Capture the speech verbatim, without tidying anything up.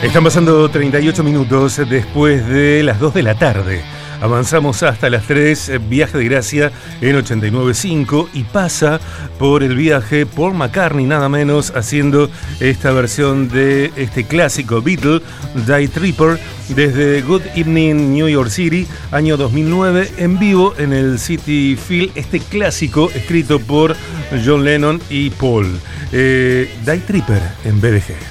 Están pasando treinta y ocho minutos después de las dos de la tarde. Avanzamos hasta las tres, Viaje de Gracia en ochenta y nueve punto cinco, y pasa por el viaje Paul McCartney, nada menos, haciendo esta versión de este clásico Beatle, Die Tripper, desde Good Evening New York City, año dos mil nueve, en vivo en el Citi Field, este clásico escrito por John Lennon y Paul. Eh, Die Tripper en B D G.